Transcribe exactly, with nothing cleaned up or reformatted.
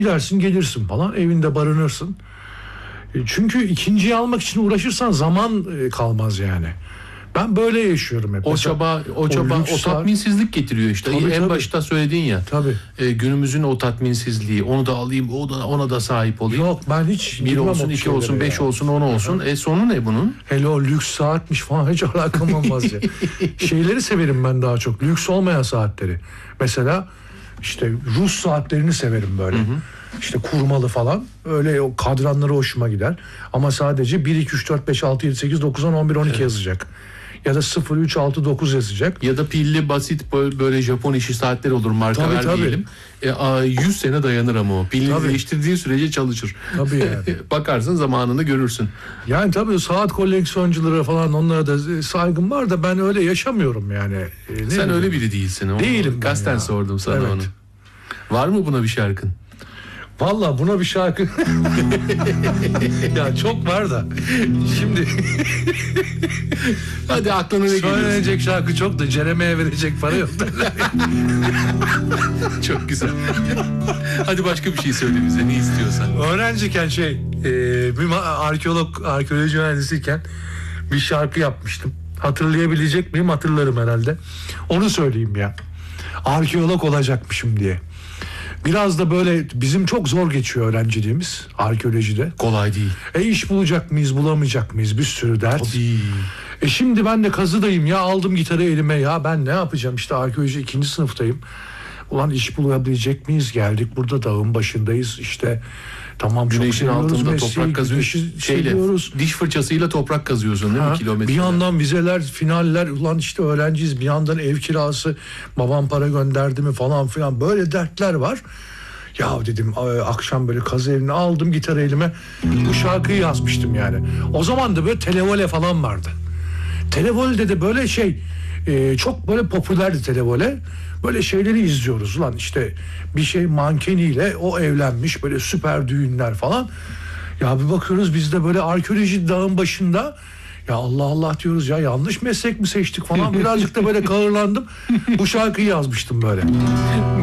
Gidersin gelirsin falan, evinde barınırsın. E, çünkü ikinciyi almak için uğraşırsan zaman e, kalmaz yani. Ben böyle yaşıyorum hep. O Mesela, çaba, o çaba, o, lüks tatminsizlik getiriyor işte. Tabii, en tabii. başta söyledin ya. Tabii. E, günümüzün o tatminsizliği. Onu da alayım, o da, ona da sahip olayım. Yok, ben hiç Bir girmem olsun, o iki şeylere olsun, beş ya. olsun, on olsun. E sonu ne bunun? Hele o lüks saatmiş falan hiç alakam olmaz ya. Şeyleri severim ben daha çok. Lüks olmayan saatleri. Mesela işte Rus saatlerini severim böyle. Hı hı. İşte kurmalı falan. Öyle o kadranları hoşuma gider. Ama sadece bir, iki, üç, dört, beş, altı, yedi, sekiz, dokuz, on, on bir, on iki evet. yazacak. Ya da sıfır, üç, altı, dokuz yazacak. Ya da pilli basit böyle Japon işi saatler olur, marka tabii, vermeyelim. E, a, yüz sene dayanır ama o. Pilini tabii. değiştirdiği sürece çalışır. Tabii yani. Bakarsın zamanını görürsün. Yani tabii saat koleksiyonculara falan, onlara da saygım var da ben öyle yaşamıyorum yani. E, Sen bileyim? öyle biri değilsin. O. Değilim ben Kasten ya. sordum sana Evet. onu. Var mı buna bir şarkın? Vallahi buna bir şarkı ya çok var da şimdi hadi aklına ne geliyor? Söylenecek şarkı çok da Cereme'ye verecek para yok. Çok güzel. Hadi başka bir şey söyle bize, ne istiyorsan. Öğrenciyken şey e, bir arkeolog arkeoloji mühendisiyken bir şarkı yapmıştım. Hatırlayabilecek miyim? Hatırlarım herhalde. Onu söyleyeyim ya. Arkeolog olacakmışım diye. Biraz da böyle bizim çok zor geçiyor öğrenciliğimiz arkeolojide. Kolay değil. E iş bulacak mıyız, bulamayacak mıyız? Bir sürü dert. Tabii. E şimdi ben de kazıdayım ya, aldım gitarı elime, ya ben ne yapacağım işte, arkeoloji ikinci sınıftayım. Ulan iş bulabilecek miyiz? Geldik burada dağın başındayız işte. Tamam, çok güneşin seviyoruz altında mesleği, toprak kazıyorsun. güneşi Şeyle, seviyoruz. diş fırçasıyla toprak kazıyorsun değil Ha, mi kilometre? bir yandan vizeler, finaller, ulan işte öğrenciyiz, bir yandan ev kirası, babam para gönderdi mi falan filan, böyle dertler var. Ya dedim, akşam böyle kazı evine aldım gitarı elime, bu şarkıyı yazmıştım yani. O zaman da böyle televole falan vardı. Televole'de de böyle şey e, çok böyle popülerdi televole. Böyle şeyleri izliyoruz lan, işte bir şey mankeniyle o evlenmiş, böyle süper düğünler falan. Ya bir bakıyoruz biz de böyle arkeoloji dağın başında. Ya Allah Allah diyoruz ya, yanlış meslek mi seçtik falan, birazcık da böyle kahırlandım. Bu şarkıyı yazmıştım böyle.